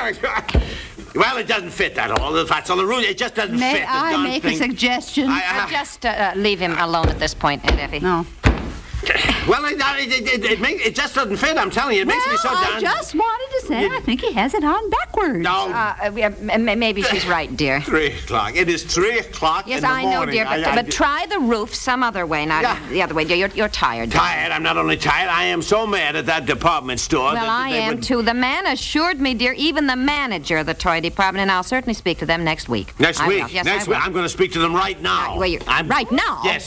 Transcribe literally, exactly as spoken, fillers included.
Well, it doesn't fit, that all. That's all the rule. It just doesn't May fit. the I darn make thing. a suggestion? I, I, Uh, just uh, leave him alone at this point, Aunt Effie. No. Well, it, it, it, it, make, it just doesn't fit. I'm telling you, it makes well, me so I darn... just wanted to say You- I think he has it on backwards. No. Uh, uh, yeah, m- m- maybe she's right, dear. Three o'clock. It is three o'clock Yes, in the I know, morning. dear, but, I, I, but try the roof some other way, not Yeah. the other way, dear. You're, you're tired. Tired. I'm not only tired. I am so mad at that department store. Well, that I they am, would... too. The man assured me, dear, even the manager of the toy department, and I'll certainly speak to them next week. Next I week. will. Yes, Next I will. week. I'm going to speak to them right now. Uh, well, you- I'm... right now? Yes.